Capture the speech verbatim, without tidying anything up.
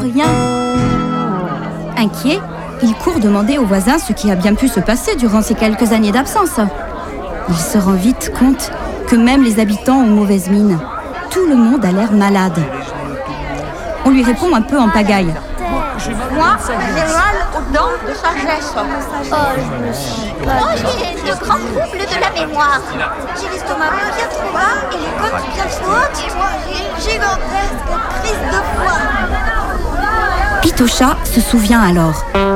rien. Inquiet, il court demander aux voisins ce qui a bien pu se passer durant ces quelques années d'absence. Il se rend vite compte que même les habitants ont mauvaise mine. Tout le monde a l'air malade. On lui répond un peu en pagaille. Moi, j'ai mal aux dents de sagesse. Oh, je me suis pas... Moi, j'ai de grands troubles de la mémoire. J'ai l'estomac bien trop bas et les côtes bien hautes. Et moi, j'ai une gigantesque crise de foie. Pitocha se souvient alors.